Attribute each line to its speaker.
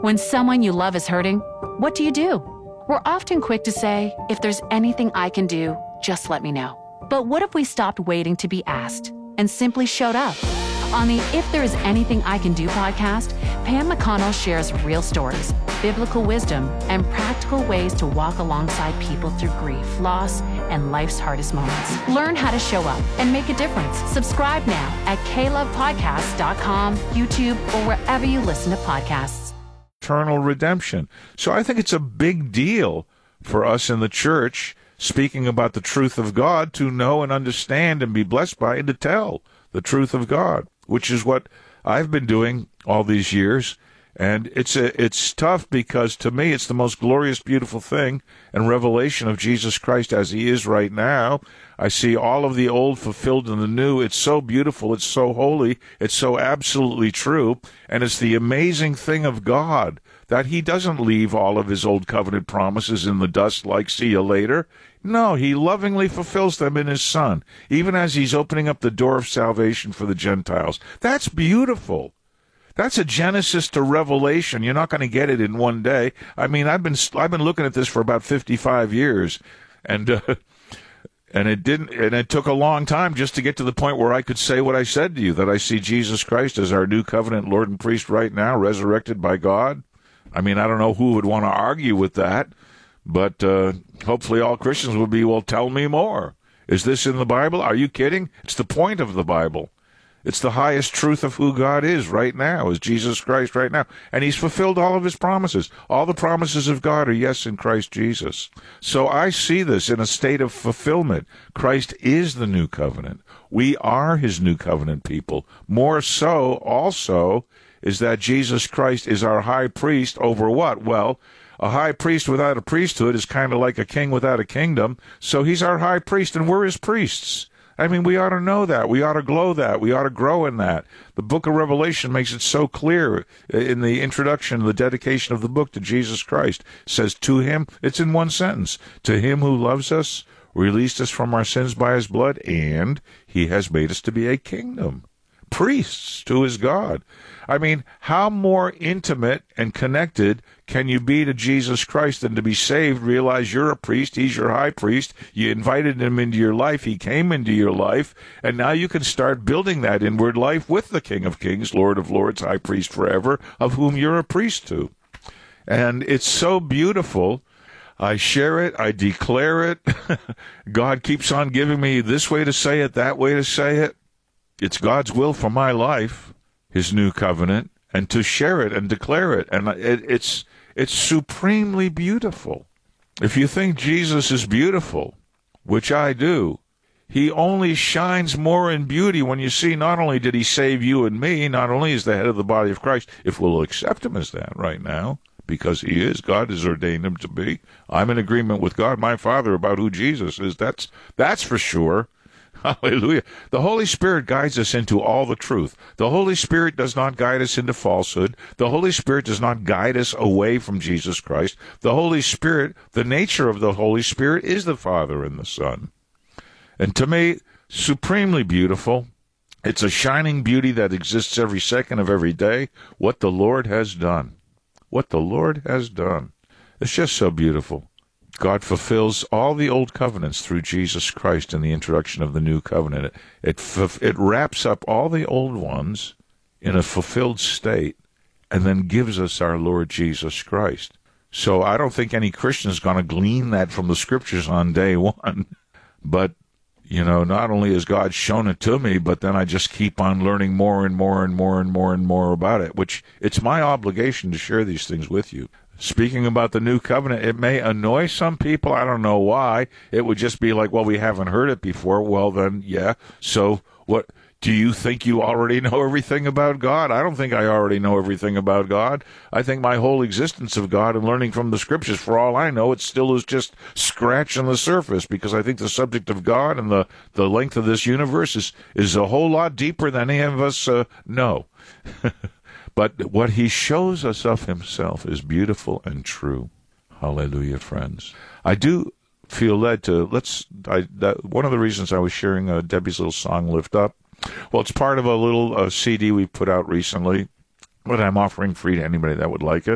Speaker 1: When someone you love is hurting, what do? We're often quick to say, if there's anything I can do, just let me know. But what if we stopped waiting to be asked and simply showed up? On the If There Is Anything I Can Do podcast, Pam McConnell shares real stories, biblical wisdom, and practical ways to walk alongside people through grief, loss, and life's hardest moments. Learn how to show up and make a difference. Subscribe now at klovepodcasts.com, YouTube, or wherever you listen to podcasts.
Speaker 2: Eternal redemption. So I think it's a big deal for us in the church, speaking about the truth of God, to know and understand and be blessed by and to tell the truth of God, which is what I've been doing all these years. And it's tough because, to me, it's the most glorious, beautiful thing and revelation of Jesus Christ as he is right now. I see all of the old fulfilled in the new. It's so beautiful. It's so holy. It's so absolutely true. And it's the amazing thing of God that he doesn't leave all of his old covenant promises in the dust like see you later. No, he lovingly fulfills them in his Son, even as he's opening up the door of salvation for the Gentiles. That's beautiful. That's a Genesis to Revelation. You're not going to get it in one day. I mean, I've been looking at this for about 55 years, and it took a long time just to get to the point where I could say what I said to you, that I see Jesus Christ as our new covenant Lord and priest right now, resurrected by God. I mean, I don't know who would want to argue with that, but hopefully all Christians will be, well, tell me more. Is this in the Bible? Are you kidding? It's the point of the Bible. It's the highest truth of who God is right now, is Jesus Christ right now. And he's fulfilled all of his promises. All the promises of God are yes in Christ Jesus. So I see this in a state of fulfillment. Christ is the new covenant. We are his new covenant people. More so also is that Jesus Christ is our high priest over what? Well, a high priest without a priesthood is kind of like a king without a kingdom. So he's our high priest and we're his priests. I mean, we ought to know that. We ought to glow that. We ought to grow in that. The book of Revelation makes it so clear in the introduction, the dedication of the book to Jesus Christ. It says, to him, it's in one sentence, to him who loves us, released us from our sins by his blood, and he has made us to be a kingdom, priests to his God. I mean, how more intimate and connected can you be to Jesus Christ than to be saved, realize you're a priest, he's your high priest, you invited him into your life, he came into your life, and now you can start building that inward life with the King of Kings, Lord of Lords, high priest forever, of whom you're a priest to. And it's so beautiful. I share it, I declare it. God keeps on giving me this way to say it, that way to say it. It's God's will for my life, his new covenant, and to share it and declare it. And it's supremely beautiful. If you think Jesus is beautiful, which I do, he only shines more in beauty when you see not only did he save you and me, not only is the head of the body of Christ, if we'll accept him as that right now, because he is, God has ordained him to be. I'm in agreement with God, my Father, about who Jesus is. That's for sure. Hallelujah. The Holy Spirit guides us into all the truth. The Holy Spirit does not guide us into falsehood. The Holy Spirit does not guide us away from Jesus Christ. The Holy Spirit, the nature of the Holy Spirit is the Father and the Son. And to me, supremely beautiful. It's a shining beauty that exists every second of every day. What the Lord has done. What the Lord has done. It's just so beautiful. God fulfills all the old covenants through Jesus Christ in the introduction of the new covenant. It wraps up all the old ones in a fulfilled state and then gives us our Lord Jesus Christ. So I don't think any Christian is going to glean that from the Scriptures on day one. But, you know, not only has God shown it to me, but then I just keep on learning more and more and more and more and more about it, which it's my obligation to share these things with you. Speaking about the new covenant, it may annoy some people. I don't know why. It would just be like, well, we haven't heard it before. Well, then, yeah. So what, do you think you already know everything about God? I don't think I already know everything about God. I think my whole existence of God and learning from the Scriptures, for all I know, it still is just scratching the surface, because I think the subject of God and the length of this universe is a whole lot deeper than any of us know. But what he shows us of himself is beautiful and true. Hallelujah, friends. I do feel led to, one of the reasons I was sharing Debbie's little song, Lift Up, well, it's part of a little CD we put out recently, but I'm offering free to anybody that would like it.